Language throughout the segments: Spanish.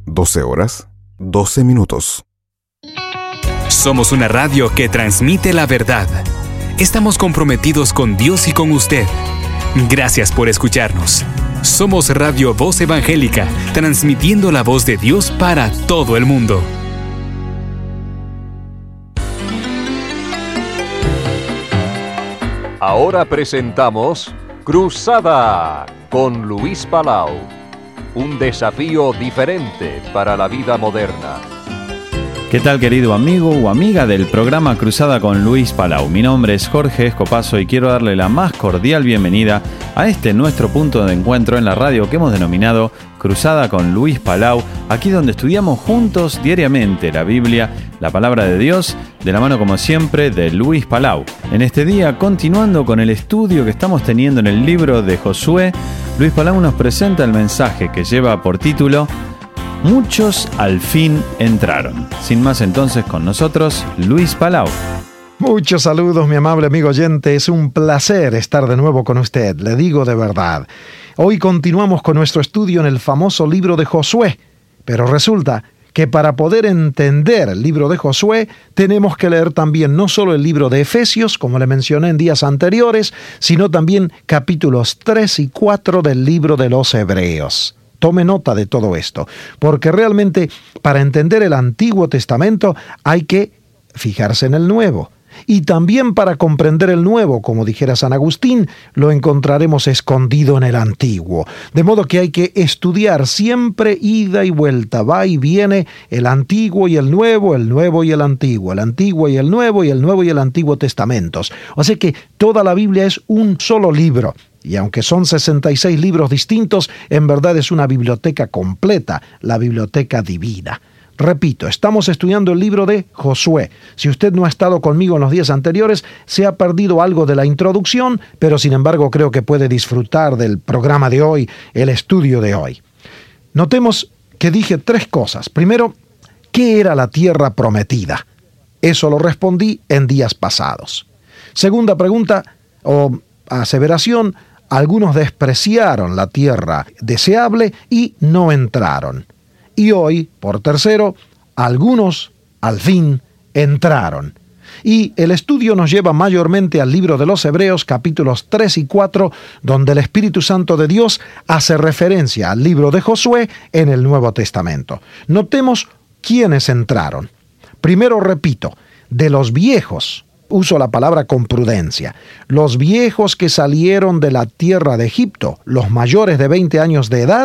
12 horas, 12 minutos. Somos una radio que transmite la verdad. Estamos comprometidos con Dios y con usted. Gracias por escucharnos. Somos Radio Voz Evangélica, transmitiendo la voz de Dios para todo el mundo. Ahora presentamos Cruzada con Luis Palau. Un desafío diferente para la vida moderna. ¿Qué tal, querido amigo o amiga del programa Cruzada con Luis Palau? Mi nombre es Jorge Escopazo y quiero darle la más cordial bienvenida a este nuestro punto de encuentro en la radio que hemos denominado Cruzada con Luis Palau, aquí donde estudiamos juntos diariamente la Biblia, la palabra de Dios, de la mano como siempre de Luis Palau. En este día, continuando con el estudio que estamos teniendo en el libro de Josué, Luis Palau nos presenta el mensaje que lleva por título Muchos al fin entraron. Sin más entonces, con nosotros, Luis Palau. Muchos saludos, mi amable amigo oyente. Es un placer estar de nuevo con usted, le digo de verdad. Hoy continuamos con nuestro estudio en el famoso libro de Josué, pero resulta que para poder entender el libro de Josué, tenemos que leer también no solo el libro de Efesios, como le mencioné en días anteriores, sino también capítulos 3 y 4 del libro de los Hebreos. Tome nota de todo esto, porque realmente para entender el Antiguo Testamento hay que fijarse en el Nuevo. Y también para comprender el Nuevo, como dijera San Agustín, lo encontraremos escondido en el Antiguo. De modo que hay que estudiar siempre ida y vuelta, va y viene el Antiguo y el Nuevo y el Antiguo, el Antiguo y el Nuevo y el Antiguo Testamentos. O sea que toda la Biblia es un solo libro. Y aunque son 66 libros distintos, en verdad es una biblioteca completa, la biblioteca divina. Repito, estamos estudiando el libro de Josué. Si usted no ha estado conmigo en los días anteriores, se ha perdido algo de la introducción, pero sin embargo creo que puede disfrutar del programa de hoy, el estudio de hoy. Notemos que dije 3 cosas. Primero, ¿qué era la tierra prometida? Eso lo respondí en días pasados. Segunda pregunta, o aseveración, algunos despreciaron la tierra deseable y no entraron. Y hoy, por tercero, algunos al fin entraron. Y el estudio nos lleva mayormente al libro de los Hebreos, capítulos 3 y 4, donde el Espíritu Santo de Dios hace referencia al libro de Josué en el Nuevo Testamento. Notemos quiénes entraron. Primero, repito, de los viejos. Uso la palabra con prudencia. Los viejos que salieron de la tierra de Egipto, los mayores de 20 años de edad,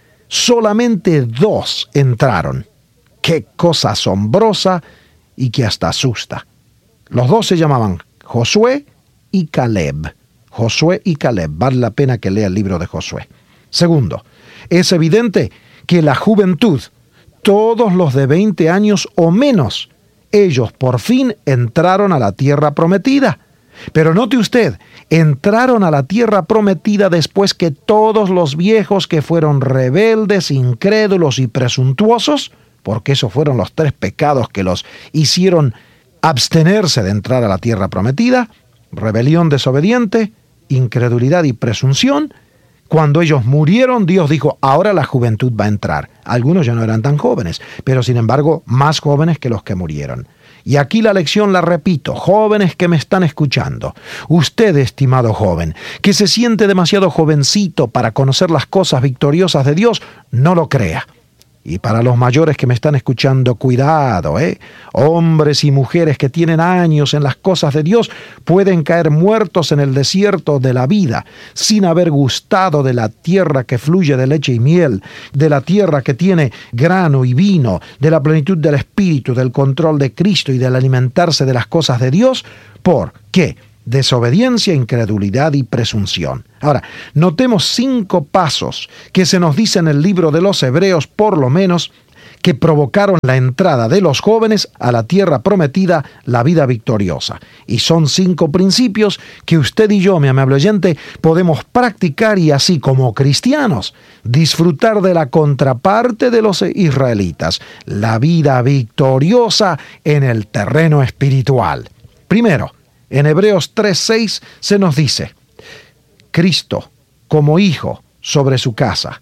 solamente 2 entraron. ¡Qué cosa asombrosa y que hasta asusta! Los 2 se llamaban Josué y Caleb. Josué y Caleb. Vale la pena que lea el libro de Josué. Segundo, es evidente que la juventud, todos los de 20 años o menos, ellos por fin entraron a la tierra prometida. Pero note usted, entraron a la tierra prometida después que todos los viejos que fueron rebeldes, incrédulos y presuntuosos, porque esos fueron los 3 pecados que los hicieron abstenerse de entrar a la tierra prometida, rebelión desobediente, incredulidad y presunción. Cuando ellos murieron, Dios dijo, ahora la juventud va a entrar. Algunos ya no eran tan jóvenes, pero sin embargo, más jóvenes que los que murieron. Y aquí la lección la repito, jóvenes que me están escuchando. Usted, estimado joven, que se siente demasiado jovencito para conocer las cosas victoriosas de Dios, no lo crea. Y para los mayores que me están escuchando, cuidado, hombres y mujeres que tienen años en las cosas de Dios pueden caer muertos en el desierto de la vida, sin haber gustado de la tierra que fluye de leche y miel, de la tierra que tiene grano y vino, de la plenitud del Espíritu, del control de Cristo y del alimentarse de las cosas de Dios. ¿Por qué? Desobediencia, incredulidad y presunción. Ahora, notemos 5 pasos que se nos dice en el libro de los Hebreos, por lo menos, que provocaron la entrada de los jóvenes a la tierra prometida, la vida victoriosa. Y son 5 principios que usted y yo, mi amable oyente, podemos practicar y así como cristianos, disfrutar de la contraparte de los israelitas, la vida victoriosa en el terreno espiritual. Primero, en Hebreos 3:6 se nos dice, Cristo como hijo sobre su casa,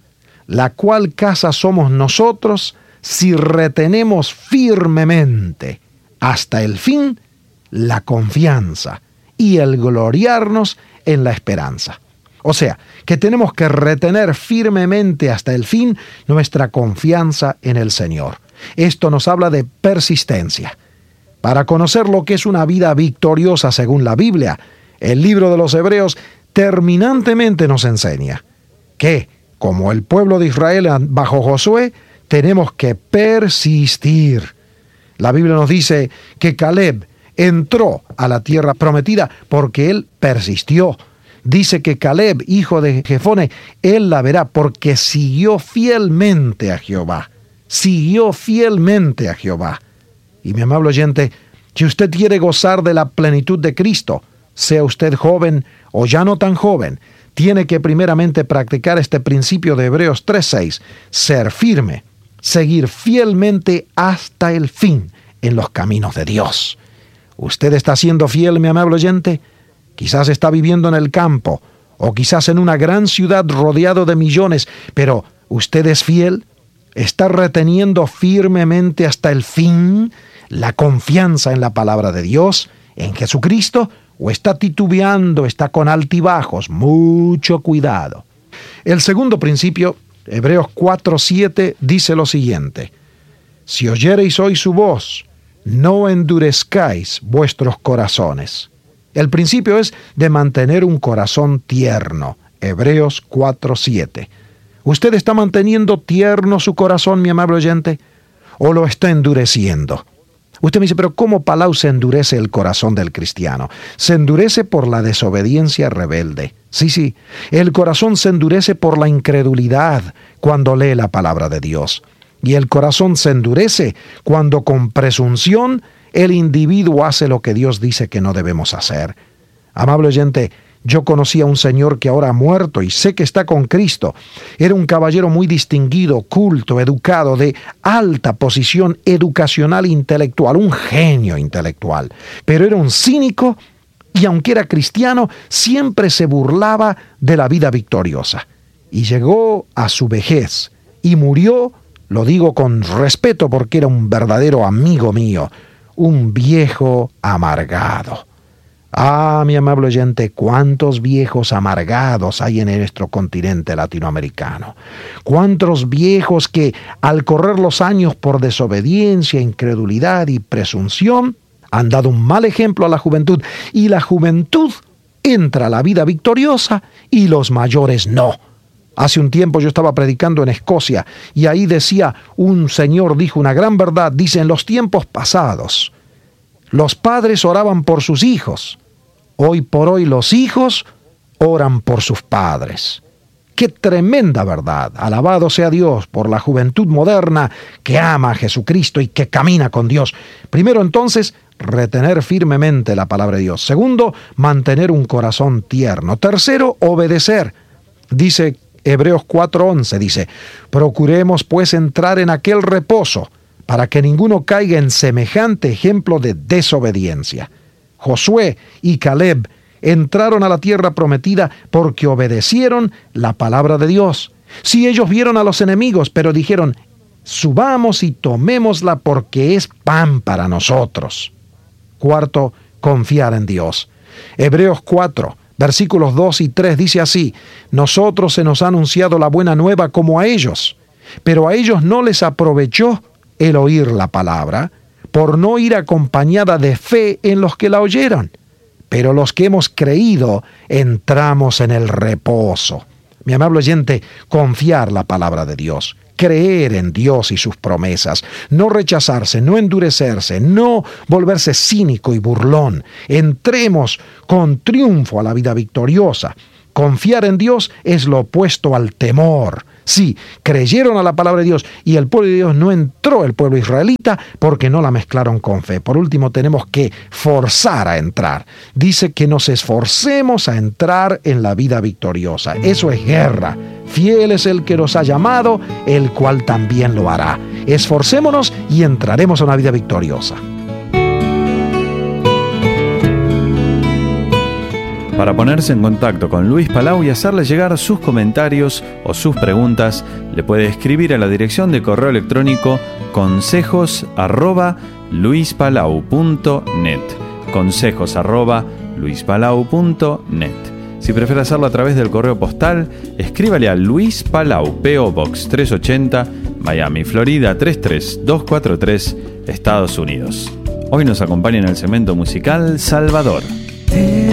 la cual casa somos nosotros si retenemos firmemente hasta el fin la confianza y el gloriarnos en la esperanza. O sea, que tenemos que retener firmemente hasta el fin nuestra confianza en el Señor. Esto nos habla de persistencia. Para conocer lo que es una vida victoriosa según la Biblia, el libro de los Hebreos terminantemente nos enseña que, como el pueblo de Israel bajo Josué, tenemos que persistir. La Biblia nos dice que Caleb entró a la tierra prometida porque él persistió. Dice que Caleb, hijo de Jefone, él la verá porque siguió fielmente a Jehová. Siguió fielmente a Jehová. Y mi amable oyente, si usted quiere gozar de la plenitud de Cristo, sea usted joven o ya no tan joven, tiene que primeramente practicar este principio de Hebreos 3:6, ser firme, seguir fielmente hasta el fin en los caminos de Dios. ¿Usted está siendo fiel, mi amable oyente? Quizás está viviendo en el campo, o quizás en una gran ciudad rodeado de millones, pero ¿usted es fiel? ¿Está reteniendo firmemente hasta el fin la confianza en la palabra de Dios, en Jesucristo? ¿O está titubeando, está con altibajos? Mucho cuidado. El segundo principio, Hebreos 4:7, dice lo siguiente: si oyereis hoy su voz, no endurezcáis vuestros corazones. El principio es de mantener un corazón tierno. Hebreos 4:7. ¿Usted está manteniendo tierno su corazón, mi amable oyente? ¿O lo está endureciendo? Usted me dice, pero ¿cómo, Palau, se endurece el corazón del cristiano? Se endurece por la desobediencia rebelde. Sí, el corazón se endurece por la incredulidad cuando lee la palabra de Dios. Y el corazón se endurece cuando con presunción el individuo hace lo que Dios dice que no debemos hacer. Amable oyente, yo conocí a un señor que ahora ha muerto y sé que está con Cristo. Era un caballero muy distinguido, culto, educado, de alta posición educacional e intelectual, un genio intelectual. Pero era un cínico y aunque era cristiano, siempre se burlaba de la vida victoriosa. Y llegó a su vejez y murió, lo digo con respeto porque era un verdadero amigo mío, un viejo amargado. Ah, mi amable oyente, cuántos viejos amargados hay en nuestro continente latinoamericano. Cuántos viejos que, al correr los años por desobediencia, incredulidad y presunción, han dado un mal ejemplo a la juventud. Y la juventud entra a la vida victoriosa y los mayores no. Hace un tiempo yo estaba predicando en Escocia y ahí decía, un señor dijo una gran verdad, dice, en los tiempos pasados, los padres oraban por sus hijos. Hoy por hoy los hijos oran por sus padres. ¡Qué tremenda verdad! Alabado sea Dios por la juventud moderna que ama a Jesucristo y que camina con Dios. Primero entonces, retener firmemente la palabra de Dios. Segundo, mantener un corazón tierno. Tercero, obedecer. Dice Hebreos 4:11, dice, procuremos pues entrar en aquel reposo, para que ninguno caiga en semejante ejemplo de desobediencia. Josué y Caleb entraron a la tierra prometida porque obedecieron la palabra de Dios. Sí, ellos vieron a los enemigos, pero dijeron, subamos y tomémosla porque es pan para nosotros. Cuarto, confiar en Dios. Hebreos 4, versículos 2 y 3 dice así, nosotros se nos ha anunciado la buena nueva como a ellos, pero a ellos no les aprovechó el oír la palabra, por no ir acompañada de fe en los que la oyeron. Pero los que hemos creído, entramos en el reposo. Mi amable oyente, confiar la palabra de Dios, creer en Dios y sus promesas, no rechazarse, no endurecerse, no volverse cínico y burlón. Entremos con triunfo a la vida victoriosa. Confiar en Dios es lo opuesto al temor. Sí, creyeron a la palabra de Dios y el pueblo de Dios no entró, el pueblo israelita, porque no la mezclaron con fe. Por último, tenemos que forzar a entrar. Dice que nos esforcemos a entrar en la vida victoriosa. Eso es guerra. Fiel es el que nos ha llamado, el cual también lo hará. Esforcémonos y entraremos a una vida victoriosa. Para ponerse en contacto con Luis Palau y hacerle llegar sus comentarios o sus preguntas, le puede escribir a la dirección de correo electrónico consejos@luispalau.net. consejos@luispalau.net. Si prefiere hacerlo a través del correo postal, escríbale a Luis Palau, P.O. Box 380, Miami, Florida 33243, Estados Unidos. Hoy nos acompaña en el segmento musical Salvador.